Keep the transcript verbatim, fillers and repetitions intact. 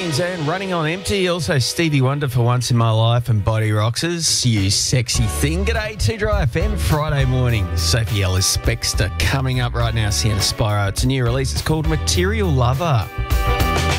James and Running on Empty. Also Stevie Wonder for Once in My Life and Body Roxers, You Sexy Thing. G'day, two Dry F M, Friday morning. Sophie Ellis Bextor coming up right now, Santa Spyro. It's a new release. It's called Material Lover.